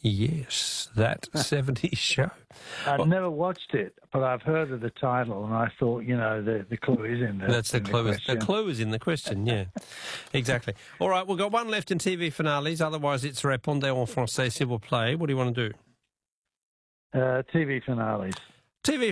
Yes, that 70s show. I've never watched it, but I've heard of the title, and I thought, you know, the clue is in there. That's the clue. The clue is in the question, yeah. Exactly. All right, we've got one left in TV finales. Otherwise, it's Répondez en français, s'il vous plaît. What do you want to do? TV finales. TV